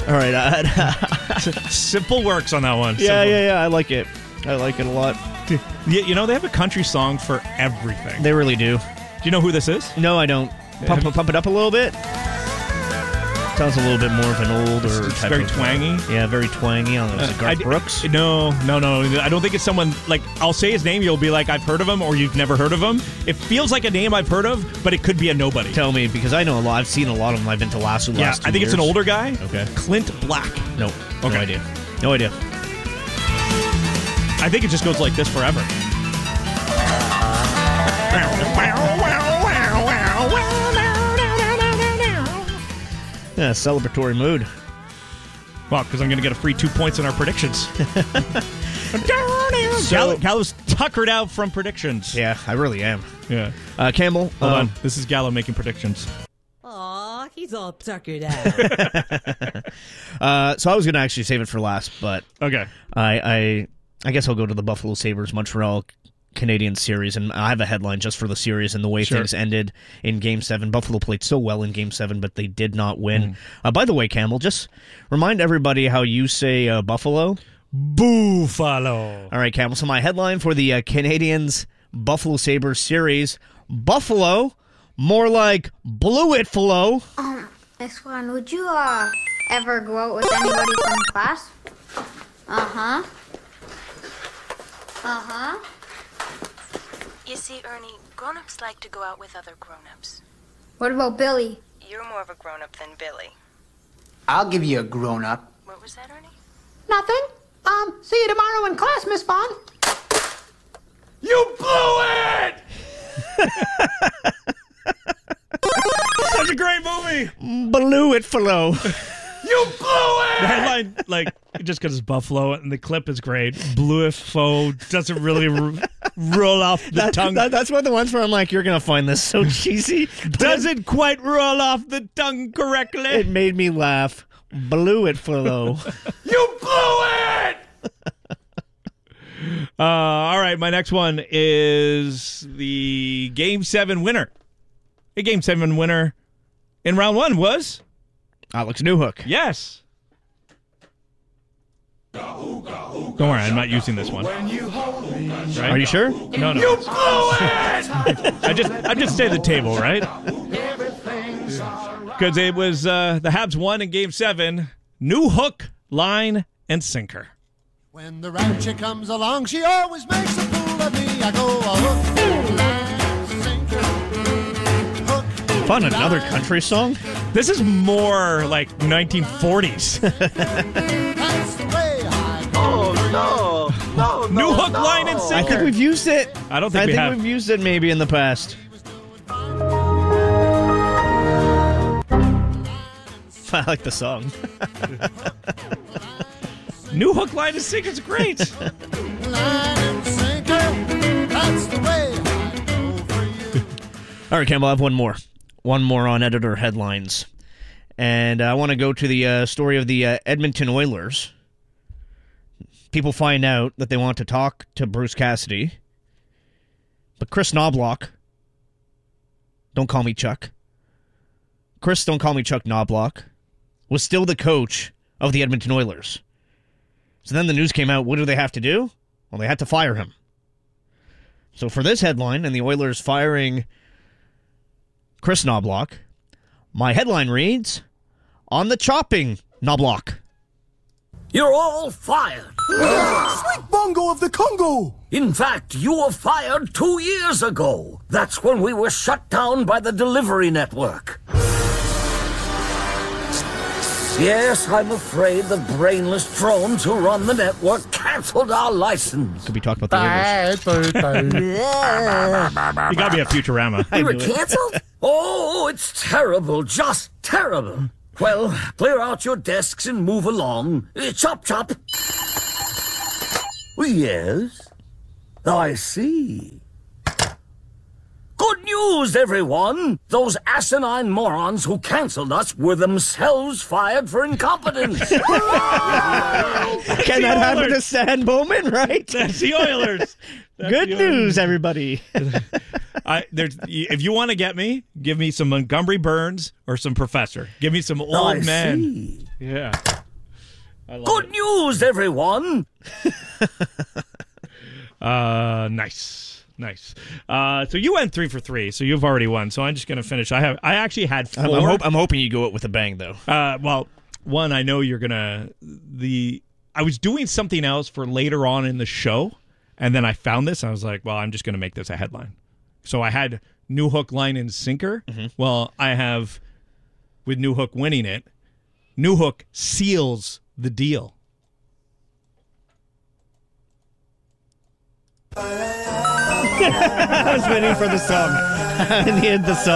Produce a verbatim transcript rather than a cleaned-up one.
All right. Uh, Simple works on that one. yeah, Simple. yeah, yeah. I like it. I like it a lot. You, you know, they have a country song for everything. They really do. Do you know who this is? No, I don't. Pump, pump it up a little bit. Sounds a little bit more of an older It's type very of, twangy. Yeah, very twangy. I don't know. Is it Garth I- Brooks? No, no, no. I don't think it's someone, like, I'll say his name, you'll be like, I've heard of him, or you've never heard of him. It feels like a name I've heard of, but it could be a nobody. Tell me, because I know a lot. I've seen a lot of them. I've been to Lasso the Yeah, last two I think years. it's an older guy. Okay. Clint Black. No. Okay. No idea. No idea. I think it just goes like this forever. Yeah, celebratory mood. Well, because I'm going to get a free two points in our predictions. So- Gallo, Gallo's tuckered out from predictions. Yeah, I really am. Yeah. Uh, Campbell. Hold um, on. This is Gallo making predictions. Aw, he's all tuckered out. Uh, so I was going to actually save it for last, but Okay. I, I, I guess I'll go to the Buffalo Sabres Montreal Canadian series, and I have a headline just for the series and the way Sure. things ended in Game Seven. Buffalo played so well in Game Seven, but they did not win. Mm. Uh, by the way, Campbell, just remind everybody how you say uh, Buffalo. Buffalo. All right, Campbell. So my headline for the uh, Canadians Buffalo Sabres series: Buffalo, more like blew it, Flo. Um, next one. Would you, uh, ever go out with anybody from class? Uh-huh. Uh-huh. You see, Ernie, grown-ups like to go out with other grown-ups. What about Billy? You're more of a grown-up than Billy. I'll give you a grown-up. What was that, Ernie? Nothing. Um, see you tomorrow in class, Miss Bond. You blew it! Such a great movie. Blew it, Flo. You blew it! The headline, like, just because it's Buffalo and the clip is great, blew it, faux, doesn't really r- roll off the That- tongue. that- that's one of the ones where I'm like, you're going to find this so cheesy. doesn't quite roll off the tongue correctly. It made me laugh. Blew it, Flo. You blew it! uh, all right, my next one is the Game seven winner. A Game seven winner in round one was... Alex Newhook. Yes. Don't worry, I'm not using this one. Right? Are you sure? No, no. You blew it! I just, I'm just staying at the table, right? Because it was uh, the Habs won in Game Seven. New hook, line, and sinker. When the rancher comes along, she always makes a fool of me. I go a hook, line, sinker, hook. Found another country song? This is more like nineteen forties. That's the way I go. Oh, no. No, New no, hook, no. line, and I sinker. think we've used it. I don't think I we think have. we've used it maybe in the past. I like the song. New hook, line, and sinker is great. Line and sinker, that's the way I go for you. All right, Campbell, I have one more. One more on editor headlines. And I want to go to the uh, story of the uh, Edmonton Oilers. People find out that they want to talk to Bruce Cassidy. But Chris Knobloch, don't call me Chuck. Chris, don't call me Chuck Knobloch, was still the coach of the Edmonton Oilers. So then the news came out, what do they have to do? Well, they had to fire him. So for this headline, and the Oilers firing Chris Knobloch, my headline reads, on the chopping, Knobloch. You're all fired. Sweet bongo of the Congo. In fact, you were fired two years ago. That's when we were shut down by the delivery network. Yes, I'm afraid the brainless drones who run the network canceled our license. Could be talking about the Oilers. You got me a Futurama. We were canceled? Oh, it's terrible, just terrible. Well, clear out your desks and move along. Uh, chop, chop. Yes, I see. Good news, everyone! Those asinine morons who canceled us were themselves fired for incompetence. Can that happen to Stan Bowman, right? That's the Oilers. That's Good the news, Oilers. everybody. I, there's, if you want to get me, give me some Montgomery Burns or some Professor. Give me some old I man. see. Yeah. I love Good it. news, everyone. Uh, nice, nice. Uh, so you went three for three. So you've already won. So I'm just gonna finish. I have. I actually had four. I'm, I'm, hope, I'm hoping you go out with a bang, though. Uh, well, one, I know you're gonna the. I was doing something else for later on in the show, and then I found this. And I was like, well, I'm just gonna make this a headline. So I had New Hook, Line, and Sinker. Mm-hmm. Well, I have with New Hook winning it. New Hook seals the deal. I was waiting for the song. And he had the song.